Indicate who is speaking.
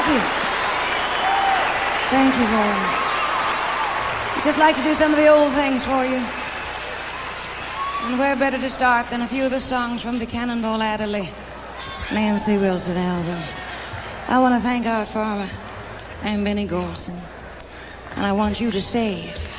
Speaker 1: Thank you. Thank you very much. I'd just like to do some of the old things for you. And where better to start than a few of the songs from the Cannonball Adderley Nancy Wilson album. I want to thank Art Farmer and Benny Golson. And I want you to save